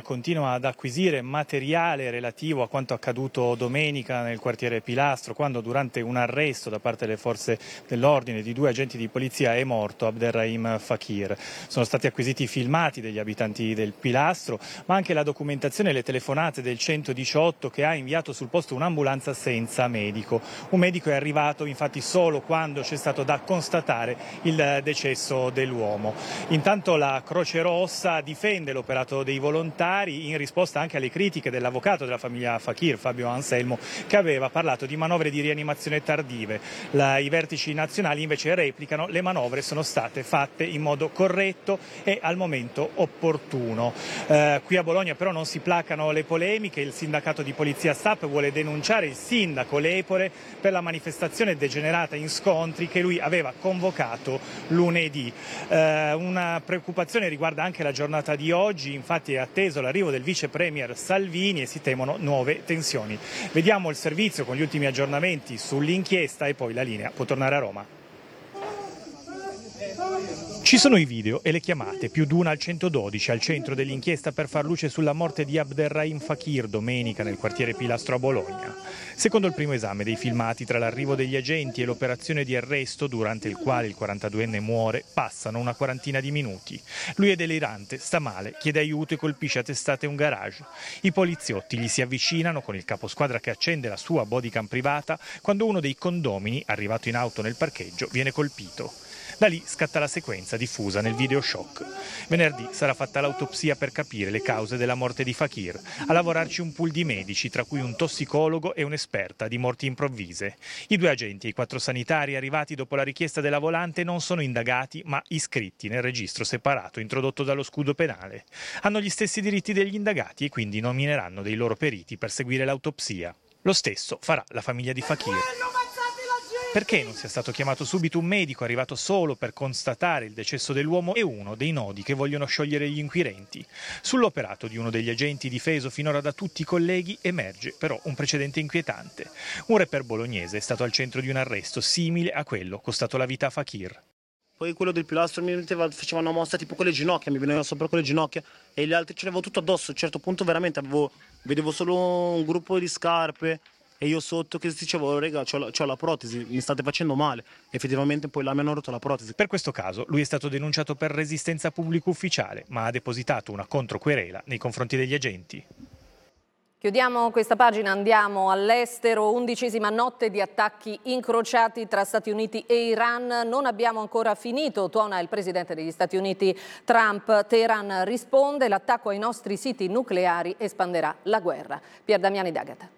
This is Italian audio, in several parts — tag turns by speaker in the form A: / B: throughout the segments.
A: continua ad acquisire materiale relativo a quanto accaduto domenica nel quartiere Pilastro, quando durante un arresto da parte delle forze dell'ordine di 2 agenti di polizia è morto Abderrahim Fakir. Sono stati acquisiti i filmati degli abitanti del Pilastro, ma anche la documentazione e le telefonate del 118 che ha inviato sul posto un'ambulanza senza medico. Un medico è arrivato infatti solo quando c'è stato da constatare il decesso dell'uomo. Intanto la Croce Rossa difende l'operato dei volontari in risposta anche alle critiche dell'avvocato della famiglia Fakir, Fabio Anselmo, che aveva parlato di manovre di rianimazione tardive. I vertici nazionali invece replicano: le manovre sono state fatte in modo corretto e al momento opportuno. Qui a Bologna però non si placano le polemiche. Il sindacato di polizia STAP vuole denunciare il sindaco Lepore per la manifestazione degenerata in scontri che lui aveva convocato lunedì. Una preoccupazione riguarda anche la giornata di oggi, infatti è atteso l'arrivo del vice premier Salvini e si temono nuove tensioni. Vediamo il servizio con gli ultimi aggiornamenti sull'inchiesta e poi la linea può tornare a Roma. Ci sono i video e le chiamate, più d'una al 112 al centro dell'inchiesta per far luce sulla morte di Abderrahim Fakir domenica nel quartiere Pilastro a Bologna. Secondo il primo esame dei filmati, tra l'arrivo degli agenti e l'operazione di arresto, durante il quale il 42enne muore, passano una quarantina di minuti. Lui è delirante, sta male, chiede aiuto e colpisce a testate un garage. I poliziotti gli si avvicinano con il caposquadra che accende la sua bodycam privata quando uno dei condomini, arrivato in auto nel parcheggio, viene colpito. Da lì scatta la sequenza diffusa nel video shock. Venerdì sarà fatta l'autopsia per capire le cause della morte di Fakir. A lavorarci un pool di medici, tra cui un tossicologo e un'esperta di morti improvvise. I 2 agenti e i 4 sanitari arrivati dopo la richiesta della volante non sono indagati, ma iscritti nel registro separato introdotto dallo scudo penale. Hanno gli stessi diritti degli indagati e quindi nomineranno dei loro periti per seguire l'autopsia. Lo stesso farà la famiglia di Fakir. Perché non sia stato chiamato subito un medico arrivato solo per constatare il decesso dell'uomo è uno dei nodi che vogliono sciogliere gli inquirenti. Sull'operato di uno degli agenti difeso finora da tutti i colleghi emerge però un precedente inquietante. Un rapper bolognese è stato al centro di un arresto simile a quello costato la vita a Fakir.
B: Poi quello del Pilastro mi faceva una mossa tipo con le ginocchia, mi veniva sopra con le ginocchia e gli altri ce l'avevo tutto addosso. A un certo punto veramente vedevo solo un gruppo di scarpe. E io sotto che dicevo, rega, c'ho la protesi, mi state facendo male. Effettivamente poi là mi hanno rotto la protesi.
A: Per questo caso lui è stato denunciato per resistenza pubblico ufficiale, ma ha depositato una controquerela nei confronti degli agenti.
C: Chiudiamo questa pagina, andiamo all'estero. 11ª notte di attacchi incrociati tra Stati Uniti e Iran. Non abbiamo ancora finito, tuona il presidente degli Stati Uniti Trump. Teheran risponde, l'attacco ai nostri siti nucleari espanderà la guerra. Pier Damiani D'Agata.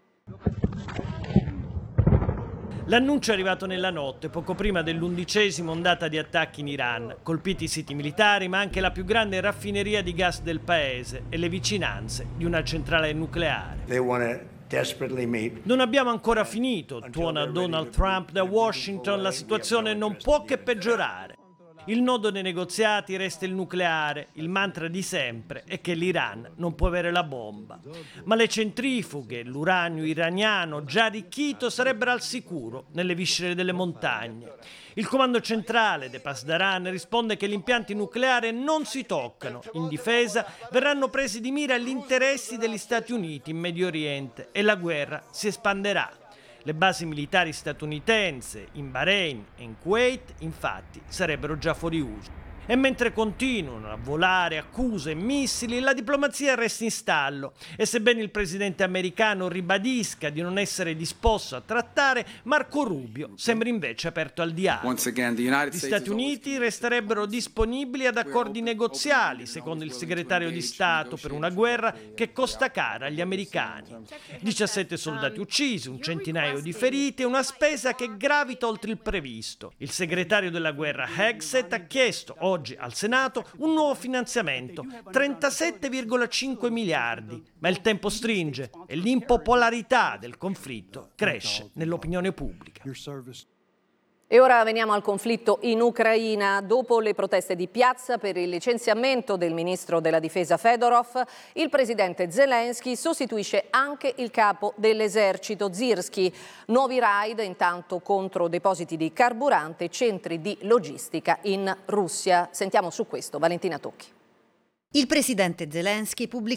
D: L'annuncio è arrivato nella notte, poco prima dell'11ª ondata di attacchi in Iran, colpiti i siti militari ma anche la più grande raffineria di gas del paese e le vicinanze di una centrale nucleare. Non abbiamo ancora finito, tuona Donald Trump da Washington, la situazione non può che peggiorare. Il nodo dei negoziati resta il nucleare, il mantra di sempre è che l'Iran non può avere la bomba. Ma le centrifughe, l'uranio iraniano già arricchito sarebbero al sicuro nelle viscere delle montagne. Il comando centrale de Pasdaran risponde che gli impianti nucleari non si toccano. In difesa verranno presi di mira gli interessi degli Stati Uniti in Medio Oriente e la guerra si espanderà. Le basi militari statunitensi in Bahrain e in Kuwait, infatti, sarebbero già fuori uso. E mentre continuano a volare accuse e missili, la diplomazia resta in stallo. E sebbene il presidente americano ribadisca di non essere disposto a trattare, Marco Rubio sembra invece aperto al dialogo. Gli Stati Uniti resterebbero disponibili ad accordi negoziali, secondo il segretario di Stato, per una guerra che costa cara agli americani. 17 soldati uccisi, un centinaio di feriti e una spesa che gravita oltre il previsto. Il segretario della guerra Hegseth ha chiesto oggi al Senato un nuovo finanziamento, 37,5 miliardi, ma il tempo stringe e l'impopolarità del conflitto cresce nell'opinione pubblica.
C: E ora veniamo al conflitto in Ucraina. Dopo le proteste di piazza per il licenziamento del ministro della difesa Fedorov, il presidente Zelensky sostituisce anche il capo dell'esercito Sirski. Nuovi raid intanto contro depositi di carburante e centri di logistica in Russia. Sentiamo su questo Valentina Tocchi.
E: Il presidente Zelensky pubblica